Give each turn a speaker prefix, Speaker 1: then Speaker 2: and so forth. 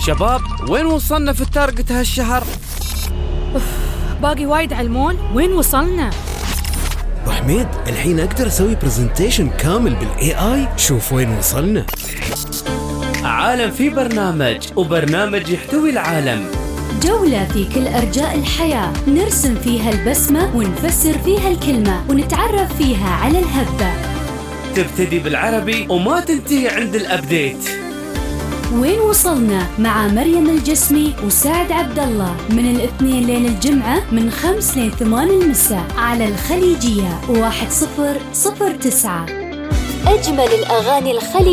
Speaker 1: شباب وين وصلنا في التارجت هالشهر؟
Speaker 2: باقي وايد على المول. وين وصلنا؟
Speaker 3: أبو حميد الحين أقدر أسوي برزنتيشن كامل بالAI. شوف وين وصلنا.
Speaker 1: عالم في برنامج، وبرنامج يحتوي العالم.
Speaker 4: جولة في كل أرجاء الحياة، نرسم فيها البسمة ونفسر فيها الكلمة ونتعرف فيها على الهبة.
Speaker 1: تبتدي بالعربي وما تنتهي عند الأبديت.
Speaker 4: وين وصلنا مع مريم الجسمي وسعد عبد الله من الاثنين لين الجمعة من 5 ل 8 المساء على الخليجية 1009. أجمل الأغاني الخليجية.